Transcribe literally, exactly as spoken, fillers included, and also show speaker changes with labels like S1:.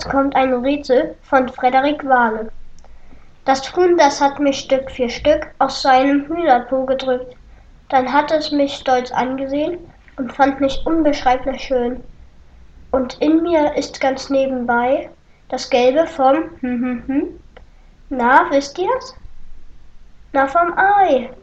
S1: Jetzt kommt ein Rätsel von Frederik Wahle. Das Huhn, das hat mich Stück für Stück aus seinem Hühnerpo gedrückt. Dann hat es mich stolz angesehen und fand mich unbeschreiblich schön. Und in mir ist ganz nebenbei das Gelbe vom hm hm hm. Na, wisst ihr's? Na, vom Ei.